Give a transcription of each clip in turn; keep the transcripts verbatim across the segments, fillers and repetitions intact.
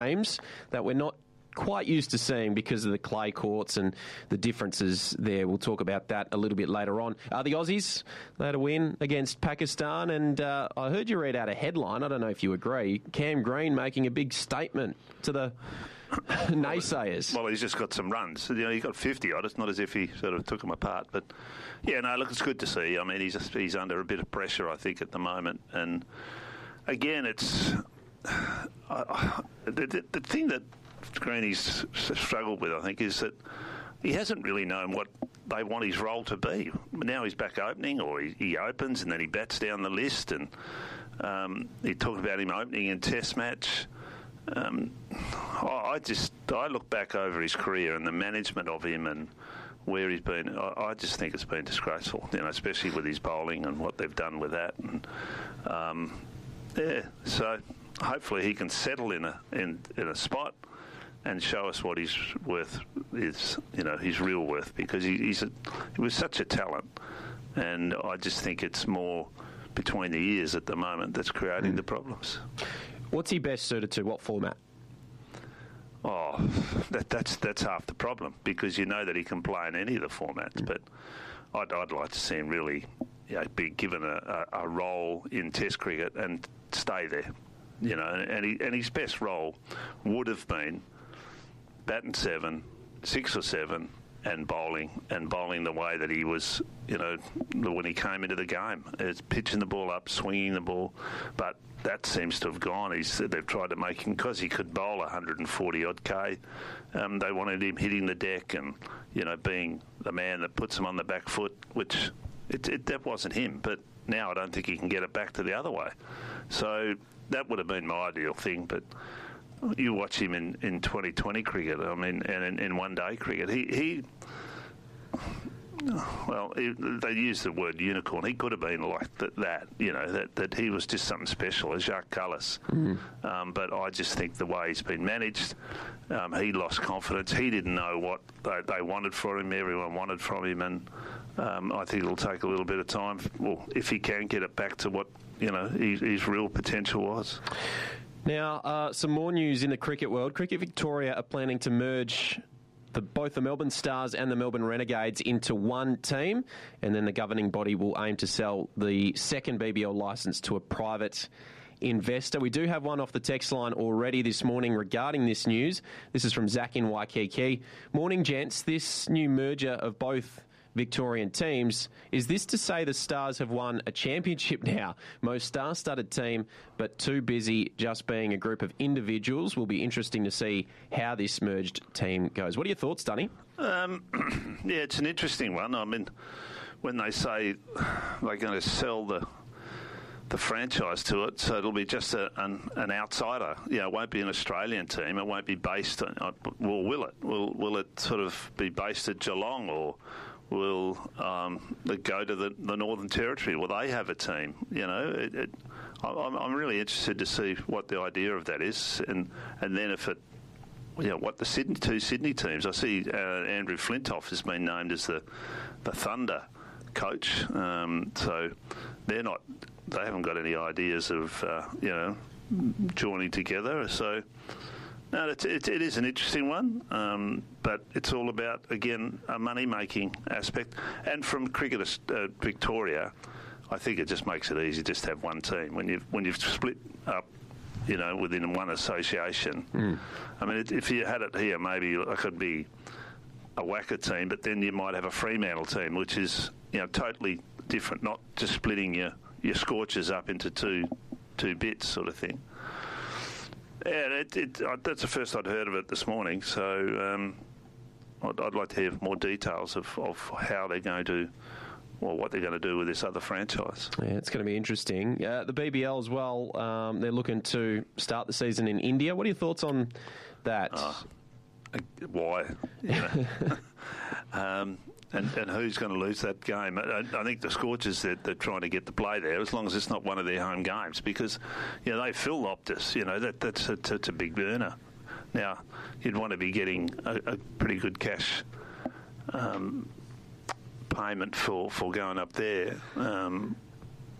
games that we're not quite used to seeing because of the clay courts and the differences there. We'll talk about that a little bit later on. Uh, the Aussies, they had a win against Pakistan, and uh, I heard you read out a headline. I don't know if you agree. Cam Green making a big statement to the naysayers. Well, he's just got some runs. You know, he got fifty odd. It's not as if he sort of took them apart. But, yeah, no, look, it's good to see. I mean, he's just, he's under a bit of pressure, I think, at the moment. And, again, it's... Uh, the, the, the thing that Greeny's struggled with, I think, is that he hasn't really known what they want his role to be. Now he's back opening, or he, he opens and then he bats down the list, and um, he talked about him opening in Test match. Um, I just I look back over his career and the management of him and where he's been. I, I just think it's been disgraceful, you know, especially with his bowling and what they've done with that. And um, yeah, so hopefully he can settle in a in, in a spot and show us what his worth is, you know, his real worth, because he, he's a, he was such a talent, and I just think it's more between the ears at the moment that's creating mm. the problems. What's he best suited to? What format? Oh, that, that's that's half the problem, because you know that he can play in any of the formats, mm. but I'd, I'd like to see him really, you know, be given a, a, a role in Test cricket and stay there, you know, and, he, and his best role would have been batting seven, six or seven, and bowling, and bowling the way that he was, you know, when he came into the game. It's pitching the ball up, swinging the ball, but that seems to have gone. He's, they've tried to make him, because he could bowl one hundred forty odd K, um, they wanted him hitting the deck and, you know, being the man that puts him on the back foot, which it, it, that wasn't him. But now I don't think he can get it back to the other way. So that would have been my ideal thing, but you watch him in, in twenty twenty cricket, I mean, and in, in one-day cricket, he, he well, he, they use the word unicorn. He could have been like that, that you know, that, that he was just something special, as Jacques Cullis. Mm. Um, but I just think the way he's been managed, um, he lost confidence. He didn't know what they, they wanted from him, everyone wanted from him, and um, I think it'll take a little bit of time, well, if he can get it back to what, you know, his, his real potential was. Now, uh, some more news in the cricket world. Cricket Victoria are planning to merge the, both the Melbourne Stars and the Melbourne Renegades into one team, and then the governing body will aim to sell the second B B L licence to a private investor. We do have one off the text line already this morning regarding this news. This is from Zach in Waikiki. Morning, gents. This new merger of both Victorian teams, is this to say the Stars have won a championship now? Most star-studded team, but too busy just being a group of individuals. Will be interesting to see how this merged team goes. What are your thoughts, Dunny? Um, yeah, it's an interesting one. I mean, when they say they're going to sell the the franchise to it, so it'll be just a, an, an outsider. You know, it won't be an Australian team. It won't be based on, well, will it? Will, will it sort of be based at Geelong, or will um, it go to the, the Northern Territory? Will they have a team? You know, it, it, I'm, I'm really interested to see what the idea of that is, and and then if it, you know, what the Sydney, two Sydney teams. I see uh, Andrew Flintoff has been named as the the Thunder coach, um, so they're not. They haven't got any ideas of uh, you know joining together. So. No, it's, it, it is an interesting one, um, but it's all about, again, a money-making aspect. And from Cricket uh, Victoria, I think it just makes it easy just to have one team. When you've, when you've split up, you know, within one association, mm. I mean, it, if you had it here, maybe it could be a Wacker team, but then you might have a Fremantle team, which is, you know, totally different, not just splitting your, your scorches up into two two bits sort of thing. Yeah, it, it, uh, that's the first I'd heard of it this morning, so um, I'd, I'd like to hear more details of, of how they're going to, or what they're going to do with this other franchise. Yeah, it's going to be interesting. Uh, the B B L as well, um, they're looking to start the season in India. What are your thoughts on that? Uh, why? You know? um, and, and who's going to lose that game? I, I think the Scorchers, they're, they're trying to get the play there, as long as it's not one of their home games, because you know they fill Optus. You know that that's a, that's a big burner. Now you'd want to be getting a, a pretty good cash um, payment for, for going up there. Um,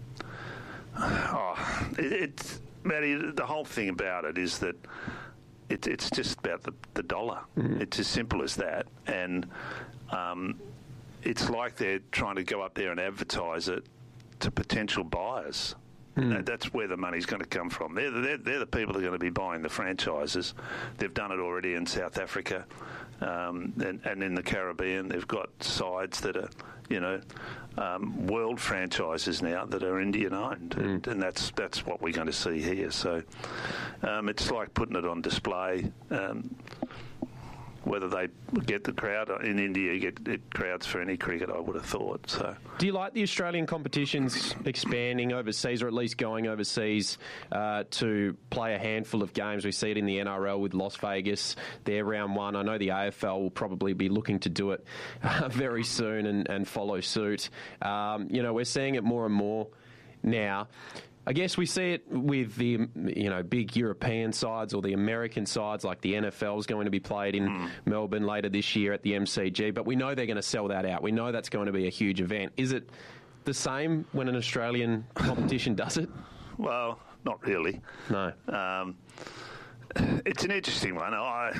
oh, it, it's Matty. The whole thing about it is that it, it's just about the, the dollar. Mm-hmm. It's as simple as that. And um, it's like they're trying to go up there and advertise it to potential buyers. Mm. And that's where the money's going to come from. They're, they're, they're the people that are going to be buying the franchises. They've done it already in South Africa um, and, and in the Caribbean. They've got sides that are, you know, um, world franchises now that are Indian-owned, mm. and, and that's that's what we're going to see here. So um, it's like putting it on display. Um, Whether they get the crowd in India, get, get crowds for any cricket, I would have thought. So, do you like the Australian competitions expanding overseas, or at least going overseas uh, to play a handful of games? We see it in the N R L with Las Vegas. They're round one. I know the A F L will probably be looking to do it uh, very soon and, and follow suit. Um, you know, we're seeing it more and more now. I guess we see it with the, you know, big European sides or the American sides, like the N F L is going to be played in mm. Melbourne later this year at the M C G, but we know they're going to sell that out. We know that's going to be a huge event. Is it the same when an Australian competition does it? Well, not really. No. Um, it's an interesting one. I...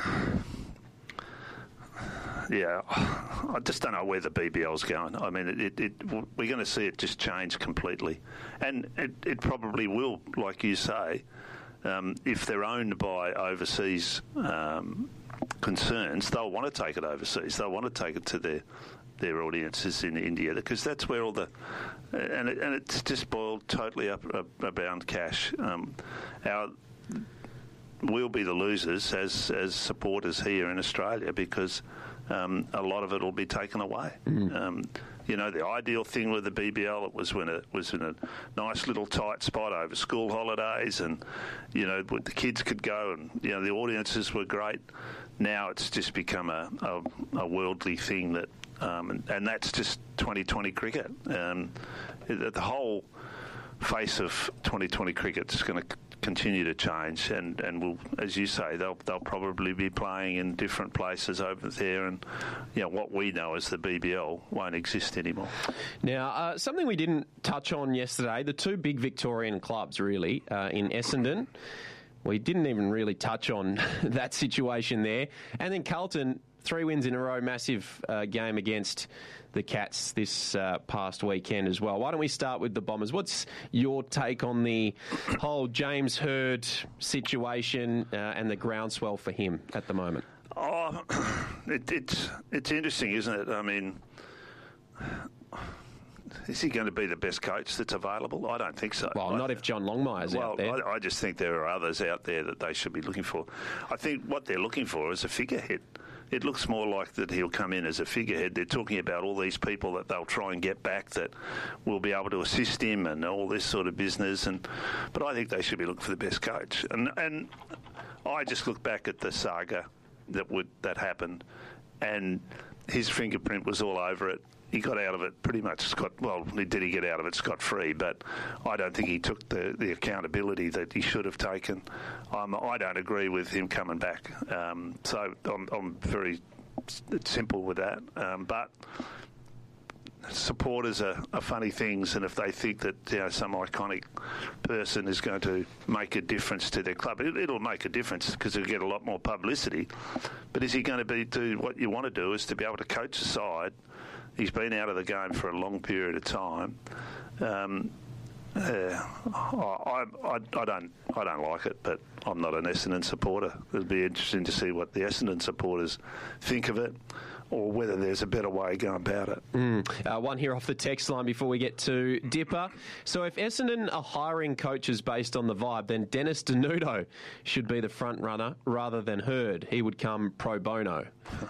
Yeah, I just don't know where the B B L's going. I mean, it, it, it, we're going to see it just change completely. And it, it probably will, like you say, um, if they're owned by overseas um, concerns, they'll want to take it overseas. They'll want to take it to their their audiences in India, because that's where all the... And, it, and it's just boiled totally up, up around cash. Um, our... We'll be the losers as, as supporters here in Australia, because um, a lot of it will be taken away. Mm. Um, you know, the ideal thing with the B B L, it was when it was in a nice little tight spot over school holidays, and, you know, the kids could go, and, you know, the audiences were great. Now it's just become a, a, a worldly thing that, um, and, and that's just twenty twenty cricket. Um, the whole face of twenty twenty cricket is going to continue to change, and, and will, as you say, they'll they'll probably be playing in different places over there, and, you know, what we know as the B B L won't exist anymore. Now, uh, something we didn't touch on yesterday, the two big Victorian clubs, really, uh, in Essendon. We didn't even really touch on that situation there. And then Carlton, three wins in a row, massive uh, game against the Cats this uh, past weekend as well. Why don't we start with the Bombers? What's your take on the whole James Hird situation uh, and the groundswell for him at the moment? Oh, it, it's it's interesting, isn't it? I mean, is he going to be the best coach that's available? I don't think so. Well, I, not if John Longmire's well, out there. I, I just think there are others out there that they should be looking for. I think what they're looking for is a figurehead. It looks more like that he'll come in as a figurehead. They're talking about all these people that they'll try and get back that will be able to assist him and all this sort of business. And but I think they should be looking for the best coach. And and I just look back at the saga that would that happened, and his fingerprint was all over it. He got out of it pretty much scot. Well, did he get out of it scot-free? But I don't think he took the, the accountability that he should have taken. Um, I don't agree with him coming back. Um, so I'm, I'm very simple with that. Um, but supporters are, are funny things, and if they think that, you know, some iconic person is going to make a difference to their club, it, it'll make a difference because it'll get a lot more publicity. But is he going to be do what you want to do, is to be able to coach a side? He's been out of the game for a long period of time. Um, uh, I, I, I don't, I don't like it, but I'm not an Essendon supporter. It'll be interesting to see what the Essendon supporters think of it, or whether there's a better way going about it. Mm. Uh, one here off the text line before we get to Dipper. So if Essendon are hiring coaches based on the vibe, then Dennis Denuto should be the front runner rather than Hird. He would come pro bono.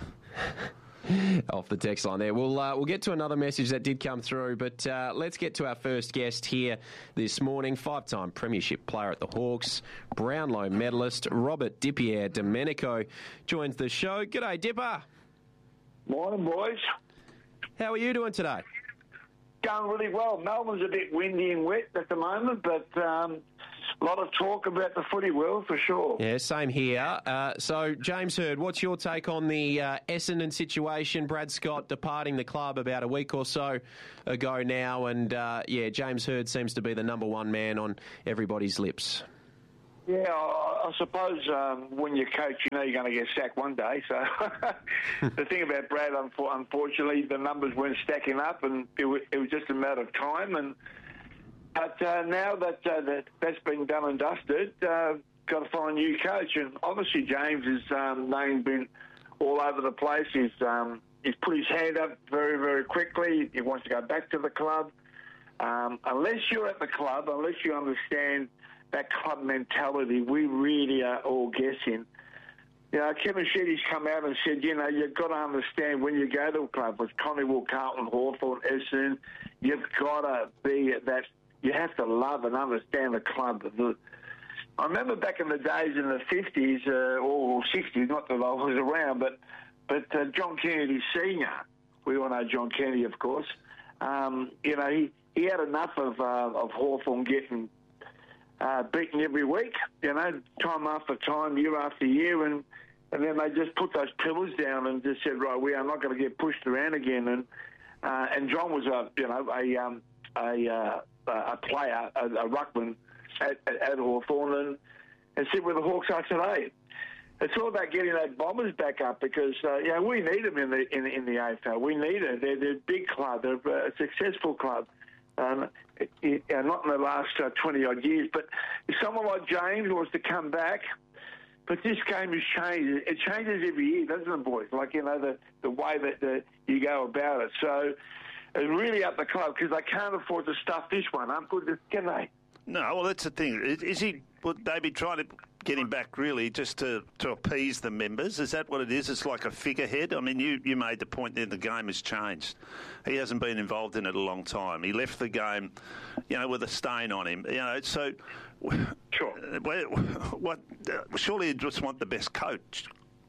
Off the text line there. We'll uh, we'll get to another message that did come through, but uh, let's get to our first guest here this morning. Five-time premiership player at the Hawks, Brownlow medalist Robert Dipierre Domenico joins the show. G'day, Dipper. Morning, boys. How are you doing today? Going really well. Melbourne's a bit windy and wet at the moment, but um, a lot of talk about the footy world for sure. Yeah, same here. Uh, so, James Hird, what's your take on the uh, Essendon situation? Brad Scott departing the club about a week or so ago now, and uh, yeah, James Hird seems to be the number one man on everybody's lips. Yeah, I, I suppose um, when you coach, you know you're going to get sacked one day. So the thing about Brad, unfortunately, the numbers weren't stacking up, and it was, it was just a matter of time. And but uh, now that, uh, that that's been done and dusted, uh, got to find a new coach. And obviously, James' um, name been all over the place. He's um, he's put his hand up very, very quickly. He wants to go back to the club. Um, unless you're at the club, unless you understand that club mentality, we really are all guessing. You know, Kevin Sheedy's come out and said, you know, you've got to understand when you go to a club with Collingwood, Carlton, Hawthorn, Essendon, you've got to be at that. You have to love and understand the club. The, I remember back in the days in the fifties uh, or sixties, not that I was around, but but uh, John Kennedy Senior, we all know John Kennedy, of course. Um, you know, he, he had enough of uh, of Hawthorn getting Uh, beaten every week, you know, time after time, year after year, and and then they just put those pillars down and just said, right, we are not going to get pushed around again. And uh, and John was a you know a um, a, uh, a player, a, a ruckman at, at, at Hawthorn, and and see where the Hawks are today. It's all about getting those Bombers back up because uh, you know we need them in the in, in the A F L. We need it. They're, they're a big club. They're a successful club. Um, it, it, uh, not in the last uh, twenty-odd years, but if someone like James wants to come back, but this game has changed. It changes every year, doesn't it, boys? Like, you know, the, the way that the, you go about it. So it's really up the club because they can't afford to stuff this one up, can they? No, well, that's the thing. Is, is he, would they be trying to get him back really just to, to appease the members? Is that what it is? It's like a figurehead? I mean, you, you made the point that the game has changed. He hasn't been involved in it a long time. He left the game, you know, with a stain on him. You know, so sure. What? Uh, surely you just want the best coach.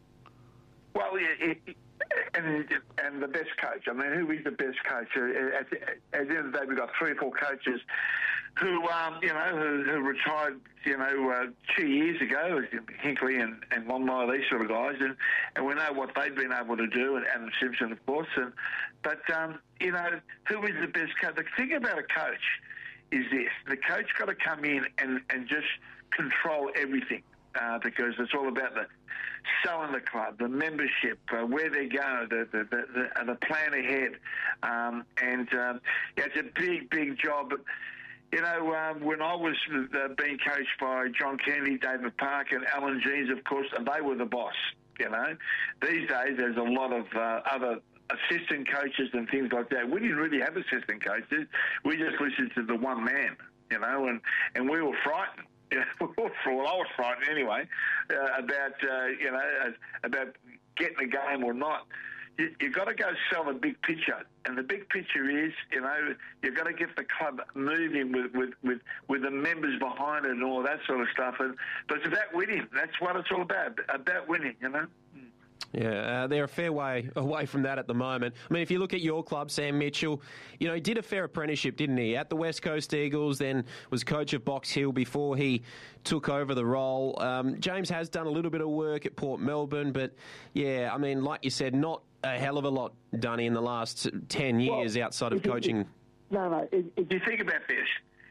Well, it, it, and and the best coach. I mean, who is the best coach? At the, at the end of the day, we've got three or four coaches who, um, you know, who, who retired, you know, uh, two years ago, Hinkley and, and Longmire, these sort of guys, and, and we know what they've been able to do, and Adam Simpson, of course. And but um, you know, who is the best coach? The thing about a coach is this: the coach got to come in and, and just control everything. Uh, because it's all about the selling the club, the membership, uh, where they go, the the, the, the, the plan ahead. Um, and um, yeah, it's a big, big job. But, you know, um, when I was uh, being coached by John Kennedy, David Park and Alan Jeans, of course, they were the boss, you know. These days there's a lot of uh, other assistant coaches and things like that. We didn't really have assistant coaches. We just listened to the one man, you know, and, and we were frightened. Yeah, well, I was frightened anyway uh, about uh, you know uh, about getting a game or not. You, you've got to go sell the big picture, and the big picture is you know you've got to get the club moving with with, with, with the members behind it and all that sort of stuff. And but it's about winning. That's what it's all about. About winning, you know. Yeah, uh, they're a fair way away from that at the moment. I mean, if you look at your club, Sam Mitchell, you know, he did a fair apprenticeship, didn't he, at the West Coast Eagles, then was coach of Box Hill before he took over the role. Um, James has done a little bit of work at Port Melbourne, but, yeah, I mean, like you said, not a hell of a lot done in the last ten years well, outside of coaching. It, no, no, if you think about this,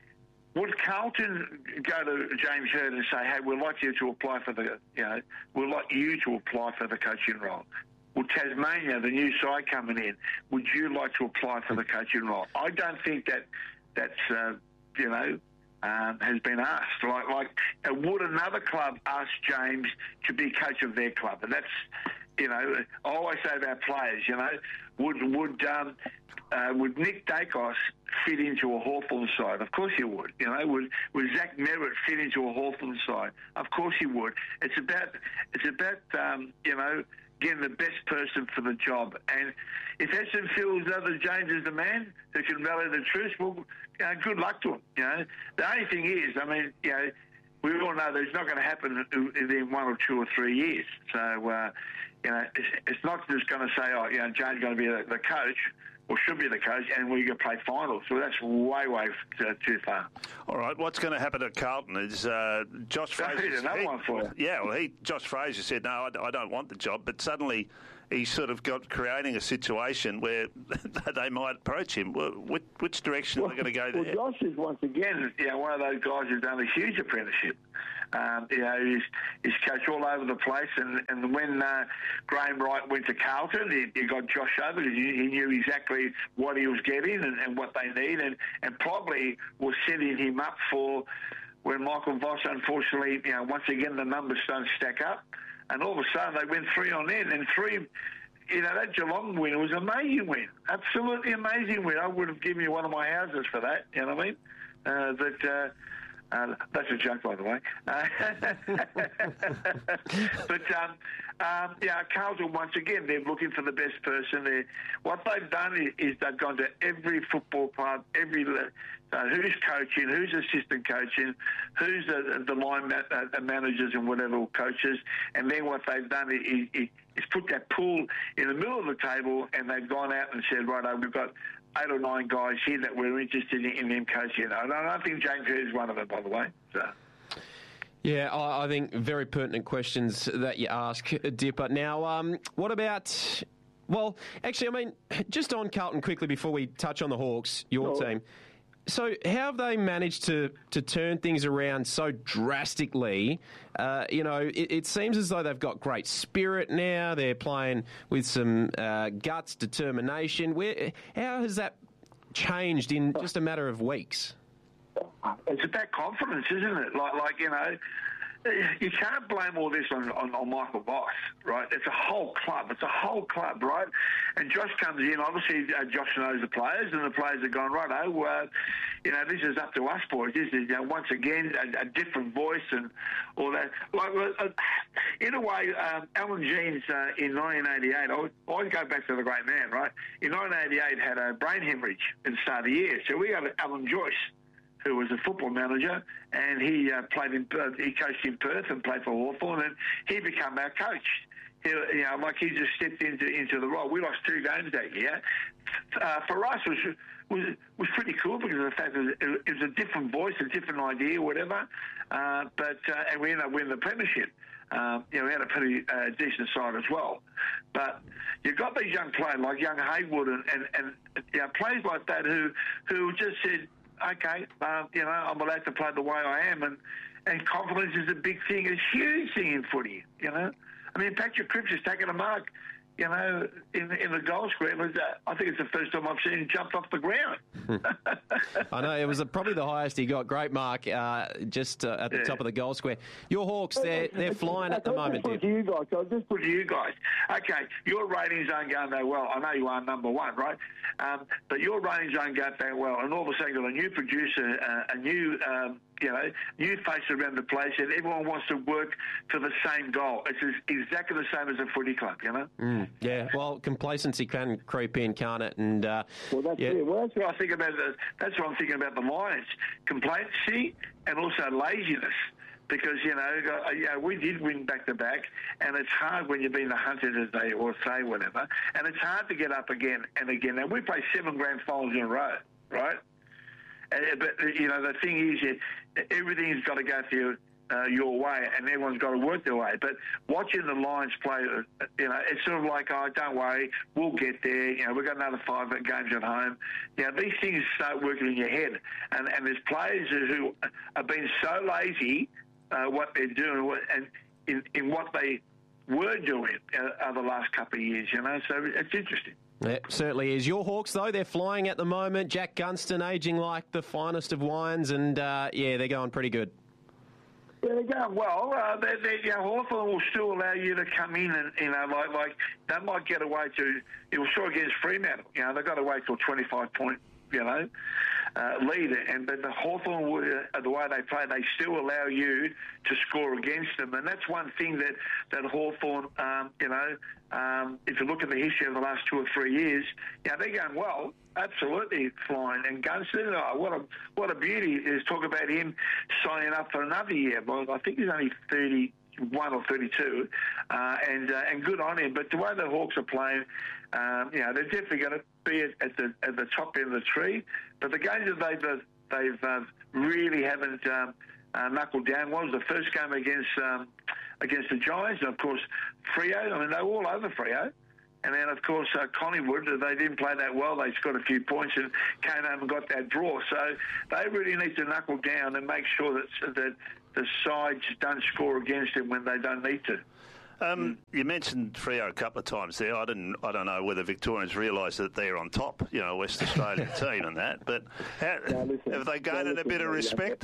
would Carlton go to James Hird and say, hey, we'd like you to apply for the, you know, we'd like you to apply for the coaching role? Would Tasmania, the new side coming in, would you like to apply for the coaching role? I don't think that that's, uh, you know, um, has been asked. Like, like uh, would another club ask James to be coach of their club? And that's, you know, I always say about players, you know, would, would, um, Uh, would Nick Dacos fit into a Hawthorn side? Of course he would. You know, would would Zach Merritt fit into a Hawthorn side? Of course he would. It's about it's about um, you know getting the best person for the job. And if Essendon feels that James is the man who can rally the troops, well, you know, good luck to him. You know, the only thing is, I mean, you know, we all know that it's not going to happen in one or two or three years. So uh, you know, it's, it's not just going to say, oh, you know, James is going to be the, the coach. Or should be the coach, and we can play finals. So that's way, way too far. All right, what's going to happen at Carlton is uh, Josh Fraser. Another he, one for you. Yeah, well, he Josh Fraser said, no, I, I don't want the job, but suddenly he's sort of got creating a situation where they might approach him. Which, which direction well, are they going to go there? Well, Josh is once again, you know, one of those guys who's done a huge apprenticeship. Um, you know, he's, he's coached all over the place, and, and when uh, Graham Wright went to Carlton, he, he got Josh over because he, he knew exactly what he was getting and, and what they need, and, and probably was setting him up for when Michael Voss, unfortunately, you know, once again the numbers don't stack up, and all of a sudden they went three on end, and three, you know, that Geelong win was an amazing win, absolutely amazing win. I would have given you one of my houses for that, you know what I mean? Uh, that... Uh, Uh, that's a joke, by the way. Uh, but, um, um, yeah, Carlton, once again, they're looking for the best person there. What they've done is, is they've gone to every football club, every uh, who's coaching, who's assistant coaching, who's the, the line ma- uh, managers and whatever coaches, and then what they've done is, is, is put that pool in the middle of the table, and they've gone out and said, right, we've got eight or nine guys here that we're interested in, in them coaching. I don't, I don't think James Hird is one of them, by the way. So. Yeah, I, I think very pertinent questions that you ask, Dipper. Now, um, what about... Well, actually, I mean, just on Carlton quickly before we touch on the Hawks, your oh. team. So how have they managed to, to turn things around so drastically? Uh, you know, it, it seems as though they've got great spirit now. They're playing with some uh, guts, determination. Where, how has that changed in just a matter of weeks? It's about confidence, isn't it? Like, like you know, you can't blame all this on, on, on Michael Voss, right? It's a whole club. It's a whole club, right? And Josh comes in. Obviously, uh, Josh knows the players, and the players are going, right, oh, uh, you know, this is up to us, boys. This is, you know, once again, a, a different voice and all that. Like, uh, in a way, um, Alan Jeans uh, in nineteen eighty-eight, I always, I always go back to the great man, right? In nineteen eighty-eight, had a brain hemorrhage at the start of the year. So we had Alan Joyce, who was a football manager, and he uh, played in Perth. He coached in Perth and played for Hawthorn, and he became our coach. He, you know, like he just stepped into into the role. We lost two games that year. Uh, for us, it was was was pretty cool because of the fact that it, it was a different voice, a different idea, whatever. Uh, but uh, and we ended up winning the premiership. Um, you know, we had a pretty uh, decent side as well. But you've got these young players like young Haywood and and, and you know, players like that who who just said, okay, uh, you know, I'm allowed to play the way I am, and, and confidence is a big thing, a huge thing in footy, you know. I mean, Patrick Cripps has taken a mark, you know, in in the goal square. It was, uh, I think it's the first time I've seen him jump off the ground. I know, it was a, probably the highest he got. Great mark, uh, just uh, at the yeah. top of the goal square. Your Hawks, they're, they're flying at the moment. I'll just put to you guys. I'll just put to you guys. Okay, your ratings aren't going that well. I know you are number one, right? Um, but your ratings aren't going that well. And all of a sudden, you've got a new producer, uh, a new... Um, you know, new faces around the place, and everyone wants to work for the same goal. It's exactly the same as a footy club, you know? Mm, yeah, well, complacency can creep in, can't it? And uh, well, that's yeah. it. Well, that's what I think about. The, that's what I'm thinking about the Lions: complacency and also laziness. Because you know, you know, we did win back to back, and it's hard when you've been the hunted, as they or say, whatever. And it's hard to get up again and again. And we play seven grand finals in a row, right? Uh, but you know, the thing is, you, everything's got to go through uh, your way, and everyone's got to work their way. But watching the Lions play, uh, you know, it's sort of like, oh, don't worry, we'll get there. You know, we've got another five games at home. You know, these things start working in your head, and and there's players who have been so lazy, uh, what they're doing, and in in what they were doing uh, over the last couple of years. You know, so it's interesting. It certainly is. Your Hawks, though, they're flying at the moment. Jack Gunston ageing like the finest of wines, and, uh, yeah, they're going pretty good. Yeah, they're going well. Uh, they, they, you know, Hawthorn will still allow you to come in and, you know, like, like they might get away to, it was sure against Fremantle. You know, they've got to wait till twenty-five point, you know, uh, lead. And but the Hawthorn, uh, the way they play, they still allow you to score against them. And that's one thing that, that Hawthorn, um, you know, Um, if you look at the history of the last two or three years, yeah, they're going well, absolutely flying. And Gunston, oh, what a what a beauty is talk about him signing up for another year. Well, I think he's only thirty-one or thirty-two, uh, and uh, and good on him. But the way the Hawks are playing, um, you know, they're definitely going to be at, at the at the top end of the tree. But the games that they've they've uh, really haven't um, uh, knuckled down. One was the first game against. Um, against the Giants, and of course Freo. I mean, they were all over Freo. And then, of course, uh, Collingwood, they didn't play that well. They scored a few points and came home and got that draw. So they really need to knuckle down and make sure that that the sides don't score against them when they don't need to. Um, you mentioned Freo a couple of times there. I didn't. I don't know whether Victorians realise that they're on top, you know, West Australian team and that. But how, no, listen, have they gained no, a bit of respect?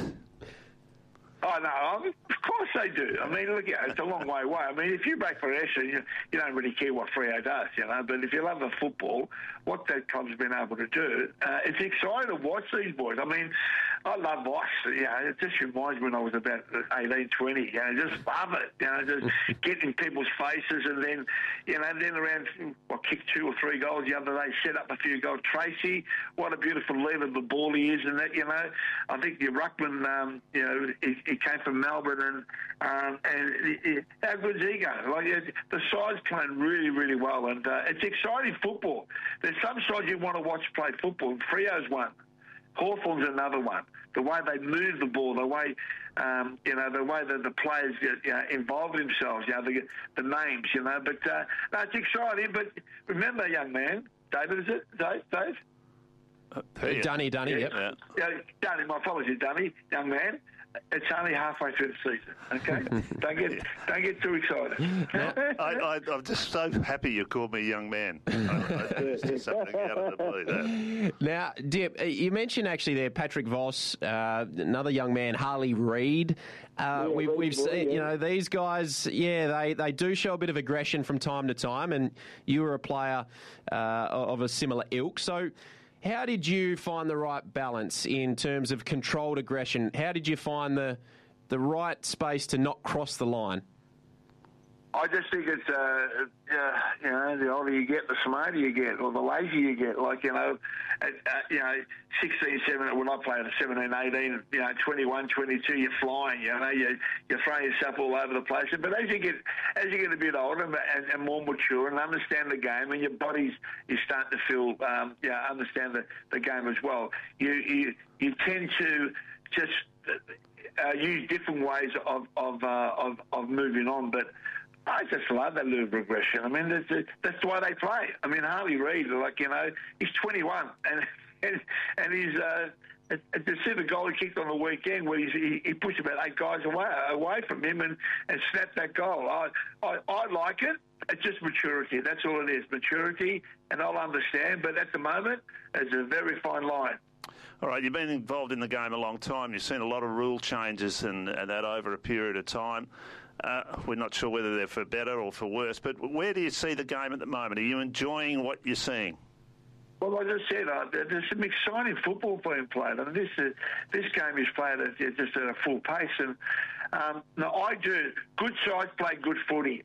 Oh, no, of course they do. I mean, look, yeah, it's a long way away. I mean, if you break for Essendon, you, you don't really care what Freo does, you know. But if you love the football, what that club's been able to do, uh, it's exciting to watch these boys. I mean, I love Voss. You know, it just reminds me when I was about eighteen, twenty. You know, just love it. You know, just get in people's faces and then, you know, then around, well, kick two or three goals the other day, set up a few goals. Tracy, what a beautiful leader of the ball he is, and that, you know, I think your ruckman, um, you know, he, he came from Melbourne, and um, and he, he, how good's he going? Like, it, the side's playing really, really well, and uh, it's exciting football. There's some sides you want to watch play football. Freo's one. Hawthorn's another one. The way they move the ball, the way, um, you know, the way that the players get, you know, involve themselves, you know, the, the names, you know. But uh, no, it's exciting. But remember, young man, David, is it? Dave? Dave? Uh, yeah. Dunny, Dunny, yeah. yep. Yeah. Yeah, Dunny, my apologies, Dunny, young man. It's only halfway through the season, okay? don't get don't get too excited. I, I, I'm just so happy you called me young man. I, I, it's just something out of the blue, that. Now, Dip, you mentioned actually there Patrick Voss, uh, another young man, Harley Reid. Uh, Yeah, we've, Reid we've boy, seen, yeah. you know, these guys, yeah, they, they do show a bit of aggression from time to time, and you were a player uh, of a similar ilk. So, how did you find the right balance in terms of controlled aggression? How did you find the the right space to not cross the line? I just think it's, uh, uh, you know, the older you get, the smarter you get, or the lazier you get. Like, you know, at, uh, you know, sixteen, seventeen, when I played at seventeen, eighteen, you know, twenty-one, twenty-two, you're flying, you know, you, you're throwing yourself all over the place. But as you get as you get a bit older and, and more mature and understand the game, and your body's is starting to feel, um, yeah, understand the, the game as well, you, you, you tend to just uh, use different ways of, of, uh, of, of moving on. But I just love that little regression. I mean, that's, that's the way they play. I mean, Harley Reid, like, you know, he's twenty-one, and and, and he's uh, to see the goal he kicked on the weekend, where he's, he, he pushed about eight guys away away from him and, and snapped that goal. I, I I like it. It's just maturity. That's all it is, maturity, and I'll understand. But at the moment, it's a very fine line. All right, you've been involved in the game a long time. You've seen a lot of rule changes and, and that over a period of time. Uh, we're not sure whether they're for better or for worse, but where do you see the game at the moment? Are you enjoying what you're seeing? Well, like I said, uh, there's some exciting football being played. I mean, this uh, this game is played at, just at a full pace. And um, no, I do. Good sides play good footy.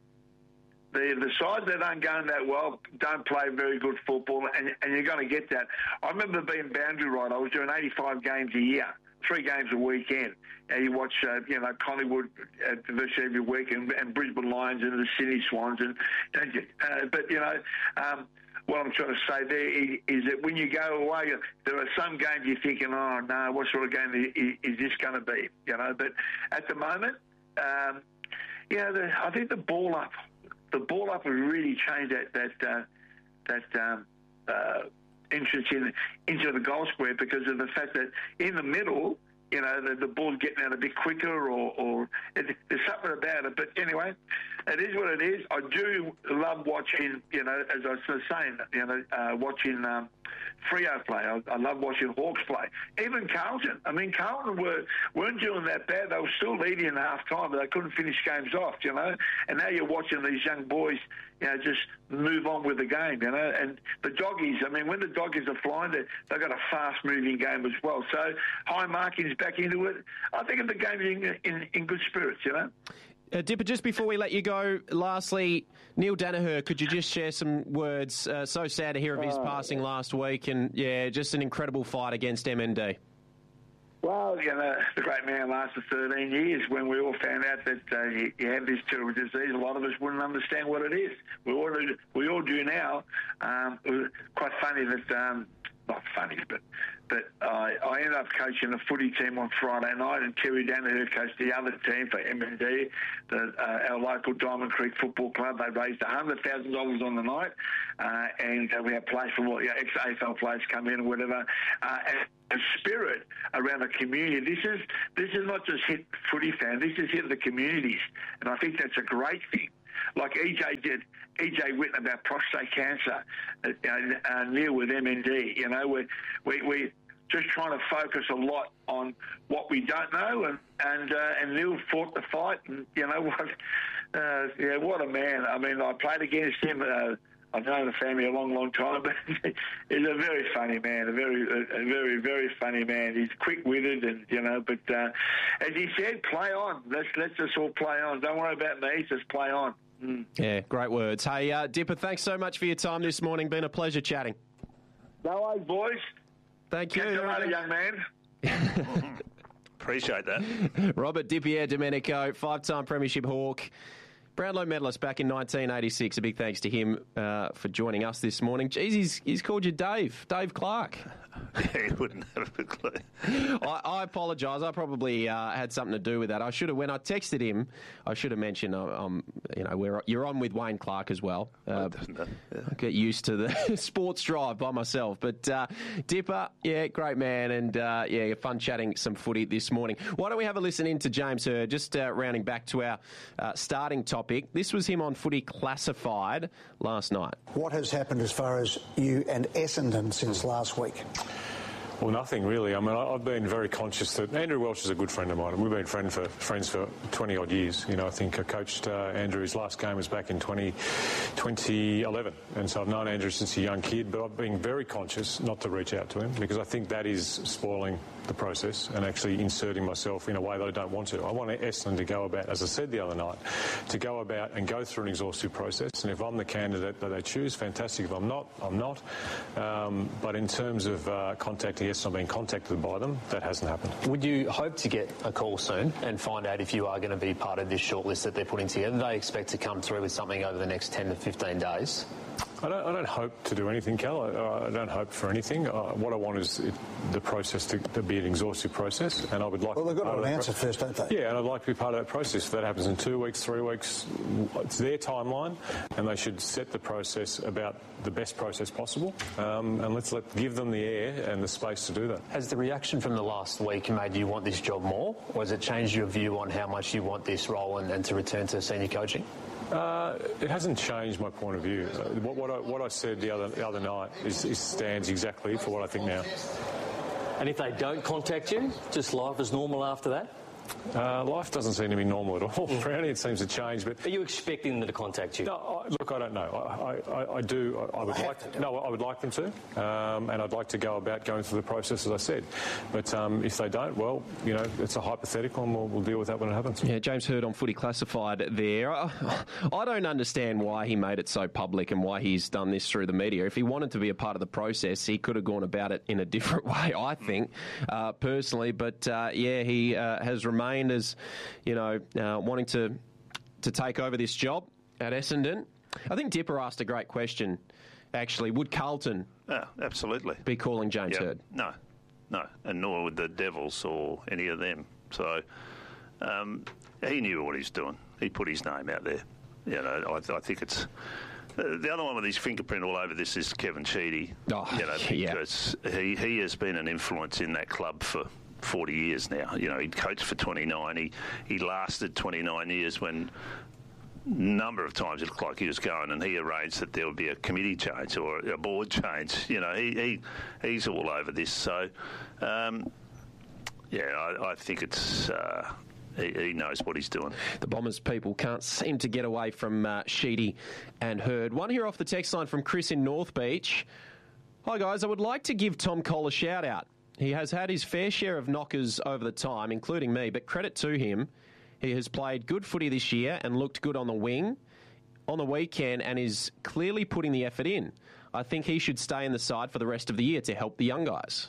The the sides that aren't going that well don't play very good football, and, and you're going to get that. I remember being boundary right. I was doing eighty-five games a year, three games a weekend. And you watch, uh, you know, Collingwood uh, virtually every week, and, and Brisbane Lions and the Sydney Swans, and don't you? Uh, but you know, um, what I'm trying to say there is, is that when you go away, there are some games you're thinking, oh no, what sort of game is, is this going to be? You know, but at the moment, um, you know, the, I think the ball up, the ball up has really changed that that uh, that. Um, uh, entrance in, into the goal square, because of the fact that in the middle, you know, the, the ball's getting out a bit quicker, or, or it, there's something about it. But anyway, it is what it is. I do love watching, you know, as I was saying, you know, uh, watching um, Freo play. I, I love watching Hawks play. Even Carlton. I mean, Carlton were, weren't doing that bad. They were still leading in half time, but they couldn't finish games off, you know. And now you're watching these young boys, you know, just move on with the game, you know. And the doggies, I mean, when the doggies are flying, they, they've got a fast-moving game as well. So high marking's back into it. I think the game's in, in, in good spirits, you know. Uh, Dipper, just before we let you go, lastly, Neil Danaher, could you just share some words? Uh, so sad to hear of his Oh, passing yeah. last week, and, yeah, just an incredible fight against M N D. Well, You know, the great man lasted thirteen years. When we all found out that uh, he, he had this terrible disease, a lot of us wouldn't understand what it is. We all do, we all do now. Um, it was quite funny that um, not funny, but but I, I ended up coaching a footy team on Friday night, and Terry Danaher coached the other team for M and D, the, uh, our local Diamond Creek Football Club. They raised one hundred thousand dollars on the night, uh, and uh, we had players from what, you know, ex-A F L players come in or whatever. Uh, and a spirit around the community. This is this is not just hit footy fans. This is hit the communities, and I think that's a great thing. Like E J did, E J Whitten about prostate cancer, uh, uh, Neil with M N D. You know, we we we just trying to focus a lot on what we don't know, and and uh, and Neil fought the fight, and you know what, uh, yeah, what a man. I mean, I played against him. Uh, I've known the family a long, long time, but he's a very funny man, a very, a very, very funny man. He's quick-witted, and you know. But uh, as he said, play on. Let's let's just all play on. Don't worry about me. Just play on. Mm. Yeah, great words. Hey, uh, Dipper, thanks so much for your time this morning. Been a pleasure chatting. No worries, boys. Thank you. Catch you later, young man. Appreciate that. Robert Di Domenico, five-time Premiership Hawk. Brownlow medalist back in nineteen eighty-six. A big thanks to him uh, for joining us this morning. Jeez, he's, he's called you Dave, Dave Clark. Yeah, he wouldn't have a clue. I, I apologise. I probably uh, had something to do with that. I should have, when I texted him, I should have mentioned, uh, um, you know, we're, you're on with Wayne Clark as well. Uh, yeah. I get used to the sports drive by myself. But uh, Dipper, yeah, great man, and uh, yeah, fun chatting some footy this morning. Why don't we have a listen in to James Hird, just uh, rounding back to our uh, starting topic. This was him on Footy Classified last night. What has happened as far as you and Essendon since last week? Well, nothing really. I mean, I've been very conscious that Andrew Welch is a good friend of mine, and we've been friend for, friends for twenty odd years. You know, I think I coached uh, Andrew. His last game was back in twenty eleven, and so I've known Andrew since a young kid. But I've been very conscious not to reach out to him, because I think that is spoiling the process and actually inserting myself in a way that I don't want to. I want Essendon to go about, as I said the other night, to go about and go through an exhaustive process. And if I'm the candidate that they choose, fantastic. If I'm not, I'm not. Um, but in terms of uh, contacting Essendon, I've been contacted by them. That hasn't happened. Would you hope to get a call soon and find out if you are going to be part of this shortlist that they're putting together? They expect to come through with something over the next ten to fifteen days. I don't, I don't hope to do anything, Cal. I, I don't hope for anything. Uh, what I want is it, the process to, to be an exhaustive process, and I would like... Well, they've got to an answer pro- first, don't they? Yeah, and I'd like to be part of that process. If that happens in two weeks, three weeks, it's their timeline, and they should set the process about the best process possible, um, and let's let give them the air and the space to do that. Has the reaction from the last week made you want this job more, or has it changed your view on how much you want this role and, and to return to senior coaching? Uh, it hasn't changed my point of view. Uh, what, what, I, what I said the other the other night is, is stands exactly for what I think now. And if they don't contact you, just life as normal after that? Uh, life doesn't seem to be normal at all. Brownie, it seems to change. But are you expecting them to contact you? No, I, look, I don't know. I, I, I do. I, I would like. To, no, I would like them to, um, and I'd like to go about going through the process as I said. But um, if they don't, well, you know, it's a hypothetical, and we'll, we'll deal with that when it happens. Yeah, James Hird on Footy Classified there. I, I don't understand why he made it so public and why he's done this through the media. If he wanted to be a part of the process, he could have gone about it in a different way, I think, uh, personally. But uh, yeah, he uh, has remained as, you know, uh, wanting to to take over this job at Essendon. I think Dipper asked a great question, actually. Would Carlton yeah, absolutely. be calling James yep. Hird? No, no, and nor would the Devils or any of them. So um, he knew what he's doing. He put his name out there. You know, I, I think it's... Uh, the other one with his fingerprint all over this is Kevin Sheedy. Oh, you know, because yeah. he, he has been an influence in that club for forty years now. You know, he coached for twenty-nine. He he lasted twenty-nine years when a number of times it looked like he was going, and he arranged that there would be a committee change or a board change. You know, he, he he's all over this. So, um, yeah, I, I think it's... Uh, He, he knows what he's doing. The Bombers people can't seem to get away from uh, Sheedy and Hird. One here off the text line from Chris in North Beach. Hi, guys. I would like to give Tom Cole a shout-out. He has had his fair share of knockers over the time, including me, but credit to him. He has played good footy this year and looked good on the wing on the weekend and is clearly putting the effort in. I think he should stay in the side for the rest of the year to help the young guys.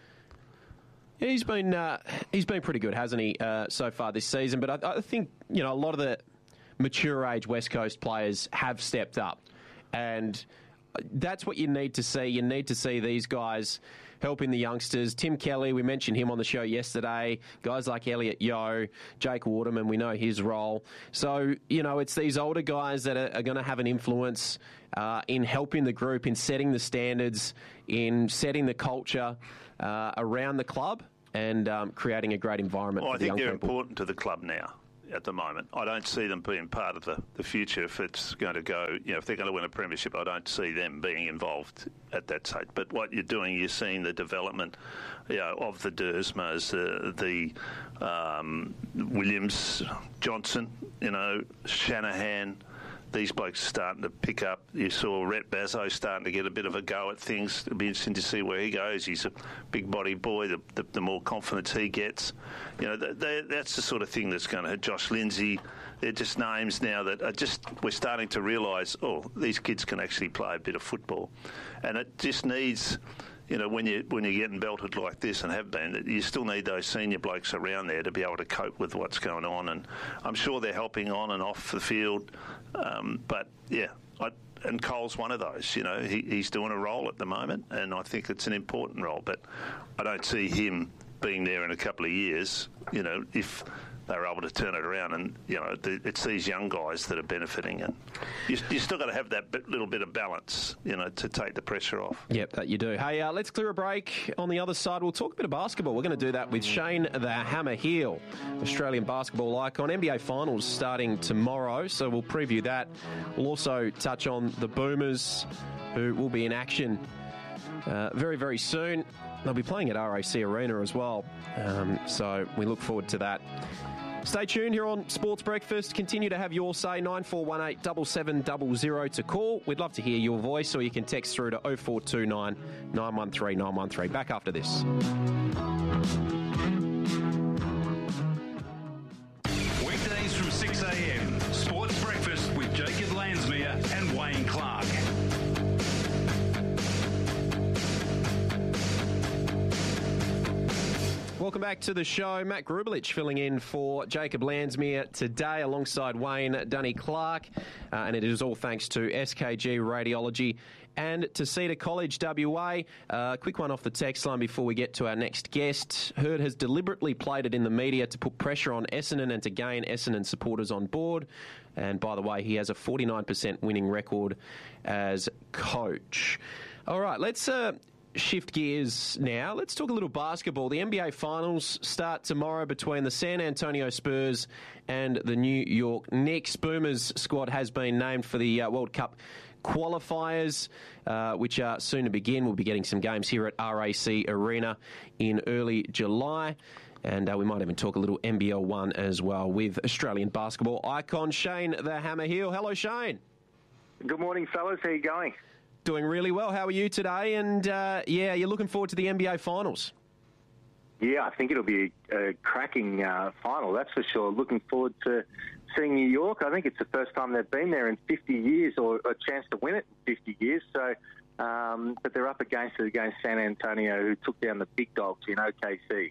Yeah, he's been uh, he's been pretty good, hasn't he, uh, so far this season? But I, I think, you know, a lot of the mature age West Coast players have stepped up, and that's what you need to see. You need to see these guys helping the youngsters. Tim Kelly, we mentioned him on the show yesterday. Guys like Elliot Yeo, Jake Waterman, we know his role. So, you know, it's these older guys that are, are going to have an influence uh, in helping the group, in setting the standards, in setting the culture uh, around the club and um, creating a great environment well, for I the young think they're people. important to the club now. At the moment, I don't see them being part of the, the future if it's going to go, you know, if they're going to win a premiership, I don't see them being involved at that stage. But what you're doing, you're seeing the development, you know, of the Dersmas, uh, the um, Williams, Johnson, you know, Shanahan. These blokes are starting to pick up. You saw Rhett Bazzo starting to get a bit of a go at things. It'll be interesting to see where he goes. He's a big body boy. The, the, the more confidence he gets, you know, they, they, that's the sort of thing that's going to hit. Josh Lindsay, they're just names now that are just, we're starting to realise, oh, these kids can actually play a bit of football. And it just needs, you know, when, you, when you're getting belted like this and have been, you still need those senior blokes around there to be able to cope with what's going on. And I'm sure they're helping on and off the field. Um, but, yeah, I, and Cole's one of those. You know, he, he's doing a role at the moment, and I think it's an important role. But I don't see him being there in a couple of years, you know, if they're able to turn it around. And, you know, the, it's these young guys that are benefiting. And you, you still got to have that bit, little bit of balance, you know, to take the pressure off. Yep, that you do. Hey, uh, let's clear a break. On the other side, we'll talk a bit of basketball. We're going to do that with Shane the Hammer Heel, Australian basketball icon. N B A Finals starting tomorrow, so we'll preview that. We'll also touch on the Boomers, who will be in action uh, very, very soon. They'll be playing at R A C Arena as well, um, so we look forward to that. Stay tuned here on Sports Breakfast. Continue to have your say, nine four one eight, seven seven zero zero to call. We'd love to hear your voice, or you can text through to oh four two nine, nine one three, nine one three. Back after this. Weekdays from six a m, Sports Breakfast with Jacob Landsmere and Wayne Clark. Welcome back to the show. Matt Grubelich filling in for Jacob Landsmere today alongside Wayne Dunny Clark. Uh, and it is all thanks to S K G Radiology and to Cedar College W A. Uh, quick one off the text line before we get to our next guest. Hurd has deliberately played it in the media to put pressure on Essendon and to gain Essendon supporters on board. And by the way, he has a forty-nine percent winning record as coach. All right, let's... Uh, shift gears now. Let's talk a little basketball. The N B A Finals start tomorrow between the San Antonio Spurs and the New York Knicks. Boomers squad has been named for the uh, World Cup qualifiers, uh, which are soon to begin. We'll be getting some games here at R A C Arena in early July. And uh, we might even talk a little N B L one as well with Australian basketball icon Shane the Hammer Heel. Hello, Shane. Good morning, fellas. How are you going? Doing really well. How are you today? And, uh, yeah, you're looking forward to the N B A Finals. Yeah, I think it'll be a, a cracking uh, final, that's for sure. Looking forward to seeing New York. I think it's the first time they've been there in fifty years, or a chance to win it in fifty years. So, um, but they're up against it against San Antonio, who took down the big dogs in O K C.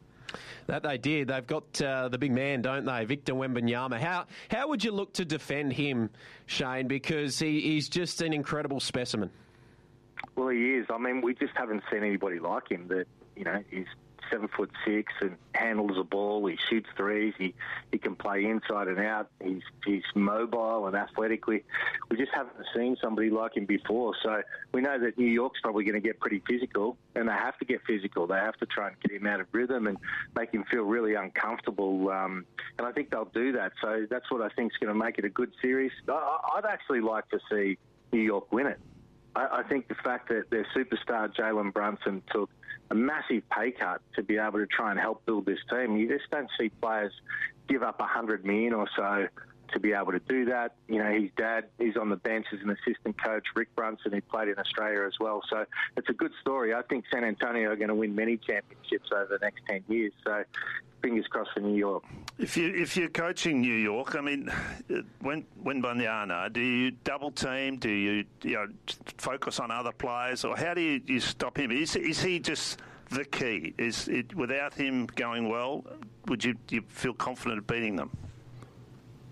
That they did. They've got uh, the big man, don't they? Victor Wembanyama. How how would you look to defend him, Shane? Because he, he's just an incredible specimen. Well, he is. I mean, we just haven't seen anybody like him that, you know, he's seven foot six and handles the ball. He shoots threes. He he can play inside and out. He's he's mobile and athletic. We, we just haven't seen somebody like him before. So we know that New York's probably going to get pretty physical, and they have to get physical. They have to try and get him out of rhythm and make him feel really uncomfortable. Um, and I think they'll do that. So that's what I think is going to make it a good series. I, I'd actually like to see New York win it. I, I think the fact that their superstar Jalen Brunson took a massive pay cut to be able to try and help build this team. You just don't see players give up a hundred million or so to be able to do that. You know, his dad, he's on the bench as an assistant coach, Rick Brunson, who played in Australia as well. So it's a good story. I think San Antonio are going to win many championships over the next ten years. So fingers crossed for New York. If you if you're coaching New York, I mean, when when Wembanyama, do you double team? Do you you know focus on other players, or how do you, you stop him? Is is he just the key? Is it without him going well? Would you you feel confident of beating them?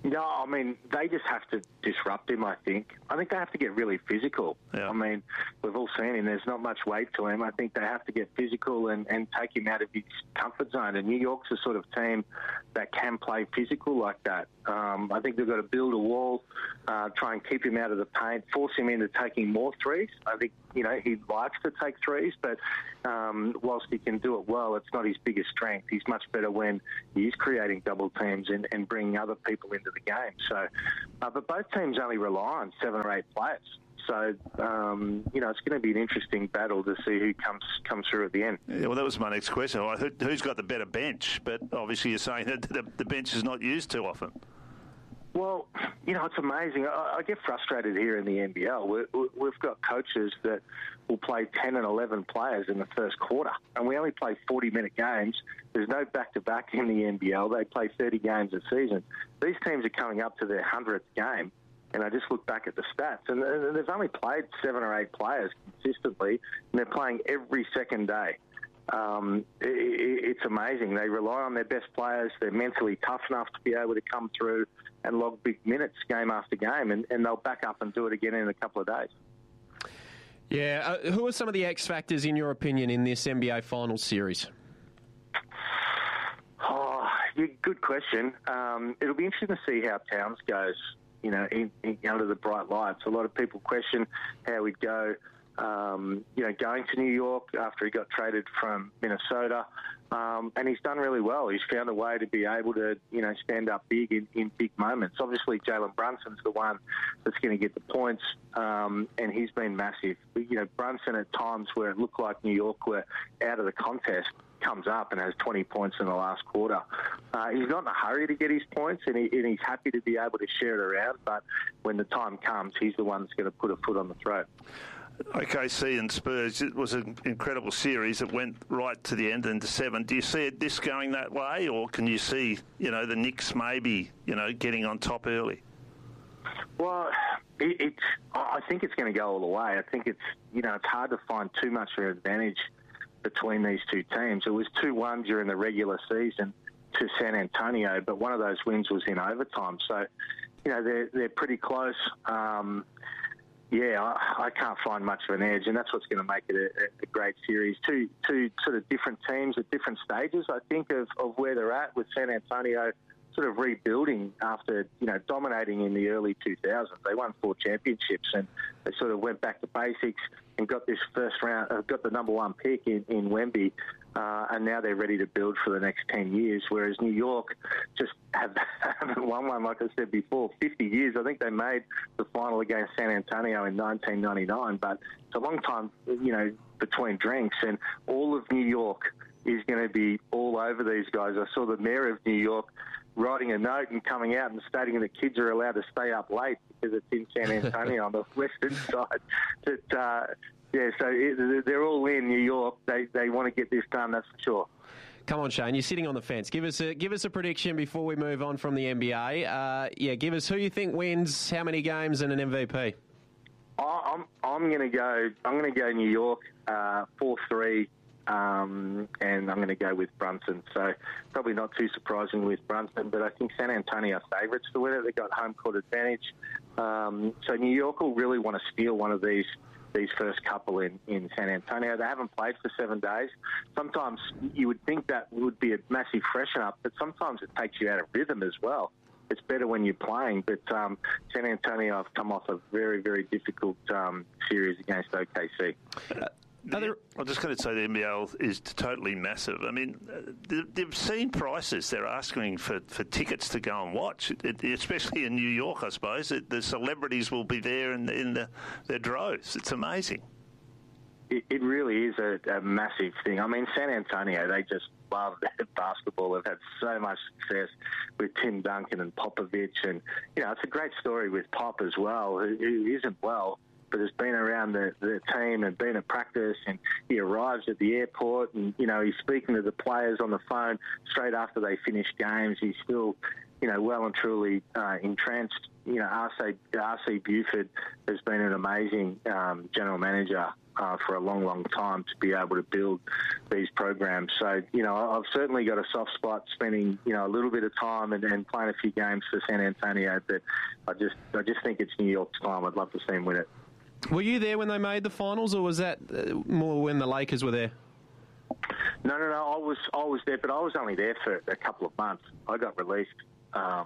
No, I mean, they just have to disrupt him, I think. I think they have to get really physical. Yeah. I mean, we've all seen him. There's not much weight to him. I think they have to get physical and, and take him out of his comfort zone. And New York's the sort of team that can play physical like that. Um, I think they've got to build a wall, uh, try and keep him out of the paint, force him into taking more threes. I think, you know, he likes to take threes, but um, whilst he can do it well, it's not his biggest strength. He's much better when he's creating double teams and, and bringing other people into the game. So, uh, but both teams only rely on seven or eight players. So, um, you know, it's going to be an interesting battle to see who comes comes through at the end. Yeah, well, that was my next question. Who, who's got the better bench? But obviously you're saying that the, the bench is not used too often. Well, you know, it's amazing. I, I get frustrated here in the N B L. We're, we've got coaches that will play ten and eleven players in the first quarter, and we only play forty-minute games. There's no back-to-back in the N B L. They play thirty games a season. These teams are coming up to their hundredth game, and I just look back at the stats, and they've only played seven or eight players consistently, and they're playing every second day. Um, it, it's amazing. They rely on their best players. They're mentally tough enough to be able to come through and log big minutes game after game, and, and they'll back up and do it again in a couple of days. Yeah. Uh, who are some of the X factors, in your opinion, in this N B A Finals series? Oh, yeah, good question. Um, it'll be interesting to see how Towns goes, you know, in, in, under the bright lights. A lot of people question how he'd go, um, you know, going to New York after he got traded from Minnesota. Um, and he's done really well. He's found a way to be able to, you know, stand up big in, in big moments. Obviously, Jalen Brunson's the one that's going to get the points, um, and he's been massive. You know, Brunson at times where it looked like New York were out of the contest comes up and has twenty points in the last quarter. Uh, he's not in a hurry to get his points, and, he, and he's happy to be able to share it around, but when the time comes, he's the one that's going to put a foot on the throat. O K C and Spurs, it was an incredible series. It went right to the end into seven. Do you see it this going that way, or can you see, you know, the Knicks maybe, you know, getting on top early? Well, it, it's. I think it's going to go all the way. I think it's, you know, it's hard to find too much of an advantage between these two teams. It was two one during the regular season to San Antonio, but one of those wins was in overtime. So, you know, they're they're pretty close. Um, Yeah, I, I can't find much of an edge, and that's what's going to make it a, a great series. Two, two sort of different teams at different stages, I think, of, of where they're at, with San Antonio sort of rebuilding after, you know, dominating in the early two thousands. They won four championships, and they sort of went back to basics and got this first round, uh, got the number one pick in, in Wemby, uh, and now they're ready to build for the next ten years, whereas New York just have, haven't won one, like I said before, fifty years. I think they made the final against San Antonio in nineteen ninety-nine, but it's a long time, you know, between drinks, and all of New York is going to be all over these guys. I saw the mayor of New York writing a note and coming out and stating that kids are allowed to stay up late because it's in San Antonio on the western side. But, uh, yeah, so it, they're all in New York. They they want to get this done, that's for sure. Come on, Shane, you're sitting on the fence. Give us a give us a prediction before we move on from the N B A. Uh, yeah, give us who you think wins, how many games, and an M V P. I'm I'm going to go. I'm going to go New York uh, four three. Um, and I'm going to go with Brunson. So probably not too surprising with Brunson, but I think San Antonio are favourites to win it. They've got home court advantage. Um, so New York will really want to steal one of these these first couple in, in San Antonio. They haven't played for seven days. Sometimes you would think that would be a massive freshen up, but sometimes it takes you out of rhythm as well. It's better when you're playing, but um, San Antonio have come off a very, very difficult um, series against O K C. Uh, The, I'm just going to say the N B L is totally massive. I mean, they've seen prices they're asking for, for tickets to go and watch, it, especially in New York, I suppose. It, the celebrities will be there in, in the, their droves. It's amazing. It, it really is a, a massive thing. I mean, San Antonio, they just love basketball. They've had so much success with Tim Duncan and Popovich. And, you know, it's a great story with Pop as well, who, who isn't well, but has been around the, the team and been at practice, and he arrives at the airport and, you know, he's speaking to the players on the phone straight after they finish games. He's still, you know, well and truly uh, entranced. You know, R C, R C Buford has been an amazing um, general manager uh, for a long, long time to be able to build these programs. So, you know, I've certainly got a soft spot spending, you know, a little bit of time and, and playing a few games for San Antonio, but I just, I just think it's New York's time. I'd love to see him win it. Were you there when they made the finals, or was that uh, more when the Lakers were there? No, no, no. I was, I was there, but I was only there for a couple of months. I got released. Um,